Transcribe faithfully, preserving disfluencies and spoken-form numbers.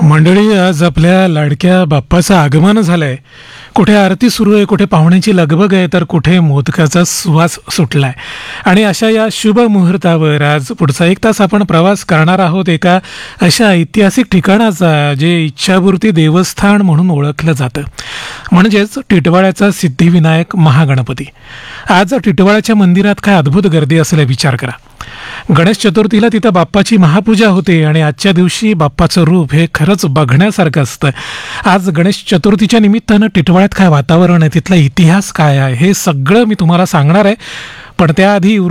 मंडळी, आज आपल्या लाडक्या बाप्पाचं आगमन झालंय. कुठे आरती सुरू आहे, कुठे पाहुण्यांची लगबग आहे, तर कुठे मोदकाचा सुवास सुटलाय. आणि अशा या शुभ मुहूर्तावर आज पुढचा एक तास आपण प्रवास करणार आहोत एका अशा ऐतिहासिक ठिकाणाचा जे इच्छापूर्ती देवस्थान म्हणून ओळखलं जातं, म्हणजेच टिटवाळ्याचा सिद्धिविनायक महागणपती. आज टिटवाळ्याच्या मंदिरात काय अद्भुत गर्दी असेल विचार करा. गणेश चतुर्थीला तिथं बाप्पाची महापूजा होते आणि आजच्या दिवशी बाप्पाचं रूप हे खरंच बघण्यासारखं असतं. आज गणेश चतुर्थीच्या निमित्तानं टिटवाळ्यात काय वातावरण आहे, तिथला इतिहास काय आहे, हे सगळं मी तुम्हाला सांगणार आहे. पण त्याआधी